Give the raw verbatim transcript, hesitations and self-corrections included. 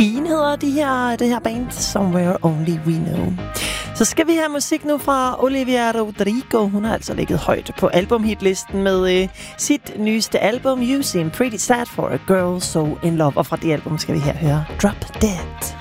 Keen hedder de her, det her band, Somewhere Only We Know. Så skal vi have musik nu fra Olivia Rodrigo. Hun har altså ligget højt på albumhitlisten med øh, sit nyeste album, You Seem Pretty Sad for a Girl So In Love. Og fra det album skal vi her høre Drop Dead.